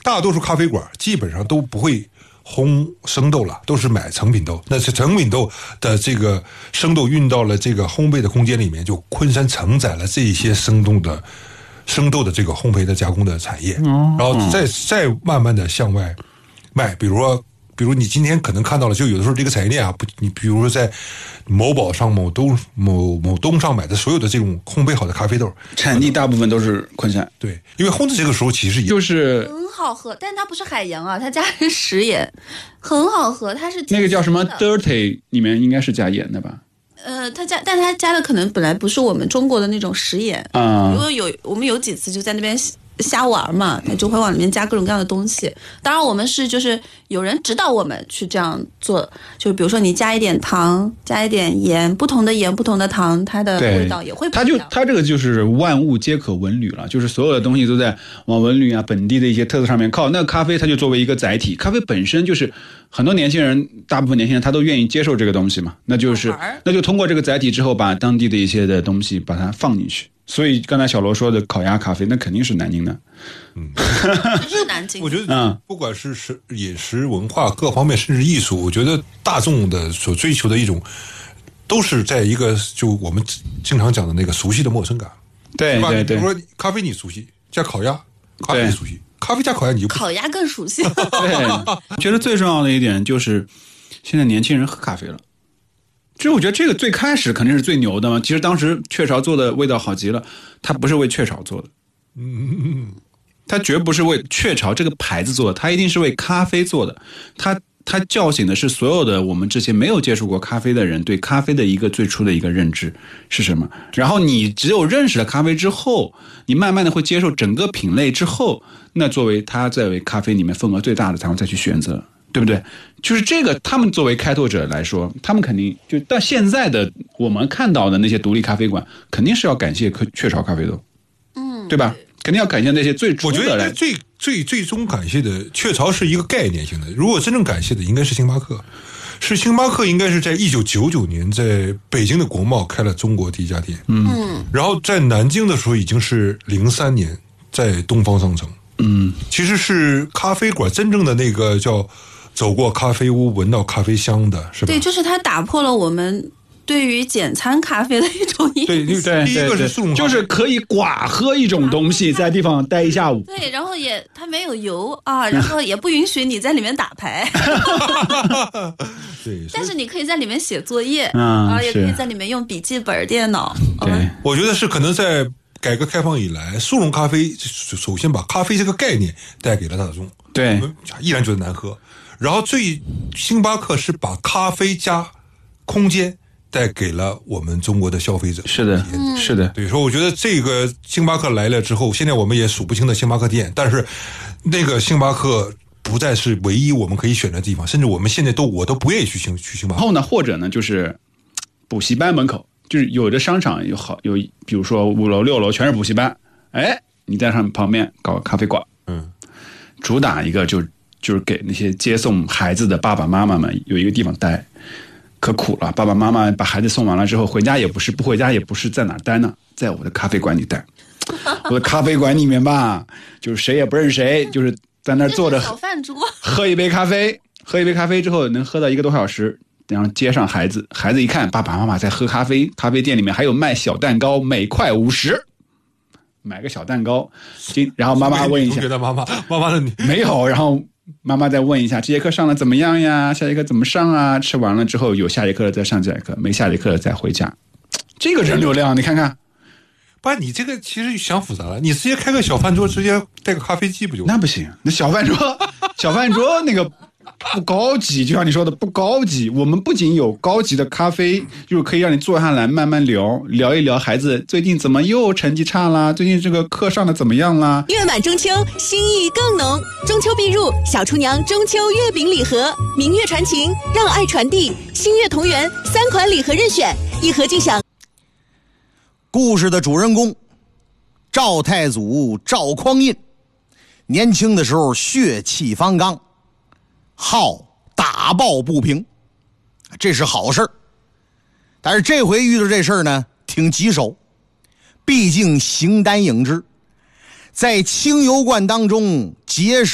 大多数咖啡馆基本上都不会烘生豆了，都是买成品豆。那是成品豆的这个生豆运到了这个烘焙的空间里面，就昆山承载了这一些生豆的这个烘焙的加工的产业，然后再慢慢的向外卖。比如你今天可能看到了，就有的时候这个产业链啊，你比如说在某宝上、某东上买的所有的这种烘焙好的咖啡豆， 产地大部分都是昆山。 对，因为烘制这个时候其实也就是很好喝，但它不是海盐啊，它加的是食盐，很好喝。它是那个叫什么 dirty 里面应该是加盐的吧？ 但它加的可能本来不是我们中国的那种食盐啊，因为我们有几次就在那边瞎玩嘛，他就会往里面加各种各样的东西。当然我们是就是有人指导我们去这样做，就比如说你加一点糖，加一点盐，不同的盐不同的糖，它的味道也会不一样。 它这个就是万物皆可文旅了，就是所有的东西都在往文旅啊本地的一些特色上面靠。那咖啡它就作为一个载体，咖啡本身就是很多年轻人，大部分年轻人他都愿意接受这个东西嘛，那就通过这个载体之后，把当地的一些的东西把它放进去。所以刚才小罗说的烤鸭咖啡，那肯定是南京的。 是南京。 我觉得不管是饮食文化各方面，甚至艺术，我觉得大众的所追求的一种，都是在一个就我们经常讲的那个熟悉的陌生感。 对对对。 比如说咖啡你熟悉，加烤鸭，咖啡熟悉，咖啡加烤鸭你就烤鸭更熟悉。 对，我觉得最重要的一点就是现在年轻人喝咖啡了。其实我觉得这个最开始肯定是最牛的嘛。其实当时雀巢做的味道好极了，它不是为雀巢做的，它绝不是为雀巢这个牌子做的，它一定是为咖啡做的。它叫醒的是所有的我们这些没有接触过咖啡的人对咖啡的一个最初的一个认知是什么。然后你只有认识了咖啡之后，你慢慢的会接受整个品类之后，那作为它在为咖啡里面份额最大的才会再去选择。对不对？就是这个，他们作为开拓者来说，他们肯定就到现在的我们看到的那些独立咖啡馆，肯定是要感谢雀巢咖啡豆，对吧？肯定要感谢那些最初的。 我觉得最终感谢的雀巢是一个概念性的，如果真正感谢的应该是星巴克。星巴克应该是在1999年在北京的国贸开了中国第一家店，然后在南京的时候已经是03年在东方商城，其实是咖啡馆真正的那个叫。走过咖啡屋，闻到咖啡香的是吧？ 对，就是它打破了我们对于简餐咖啡的一种印象。 对， 第一个是速溶咖啡， 就是可以寡喝一种东西，在地方待一下午。 对，然后它没有油啊，然后也不允许你在里面打牌。 对， 但是你可以在里面写作业也可以在里面用笔记本电脑。 对， 我觉得是可能在改革开放以来，速溶咖啡首先把咖啡这个概念带给了大众， 对， 依然觉得难喝。然后星巴克是把咖啡加空间带给了我们中国的消费者。 是的，是的。 对，所以我觉得这个星巴克来了之后，现在我们也数不清的星巴克店，但是那个星巴克不再是唯一我们可以选的地方，甚至我们现在我都不愿意去星巴克。 然后呢，或者呢，就是补习班门口，就是有的商场有，比如说5楼6楼全是补习班，哎，你在上旁边搞个咖啡馆，主打一个就是给那些接送孩子的爸爸妈妈们有一个地方待，可苦了。爸爸妈妈把孩子送完了之后，回家也不是，不回家也不是，在哪待呢？在我的咖啡馆里待。我的咖啡馆里面吧，就是谁也不认识谁，就是在那儿坐着小饭桌， 喝一杯咖啡之后能喝到1个多小时，然后接上孩子，孩子一看爸爸妈妈在喝咖啡，咖啡店里面还有卖小蛋糕，每块50。买个小蛋糕，然后妈妈问一下， 妈妈的没有，然后妈妈再问一下这节课上的怎么样呀？下节课怎么上啊？吃完了之后有下节课了再上这节课，没下节课了再回家。这个人流量你看看， 爸，你这个其实想复杂了，你直接开个小饭桌，直接带个咖啡机不就？ 那不行，那小饭桌那个不高级，就像你说的不高级。我们不仅有高级的咖啡，就是可以让你坐下来慢慢聊一聊孩子最近怎么又成绩差啦，最近这个课上的怎么样啦。 月满中秋，心意更浓。中秋必入，小厨娘中秋月饼礼盒，明月传情，让爱传递，星月同源，3款礼盒任选，一盒尽享。 故事的主人公赵太祖赵匡胤，年轻的时候血气方刚，好打抱不平，这是好事儿。但是这回遇到这事儿呢，挺棘手，毕竟形单影只，在清油观当中结识